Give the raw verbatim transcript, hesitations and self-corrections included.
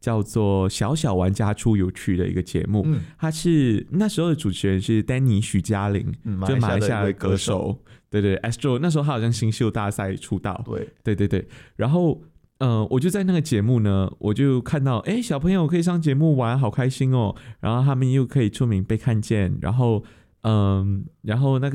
叫做小小玩家出游趣的一个节目，嗯，他是那时候的主持人是丹尼许嘉玲，嗯，就马来西亚的歌手，对对 Astro 那时候他好像新秀大赛出道， 对对对对，然后呃，我就在那个节目呢，我就看到，哎，小朋友可以上节目玩，好开心哦。然后他们又可以出名被看见，然后，嗯、呃，然后那个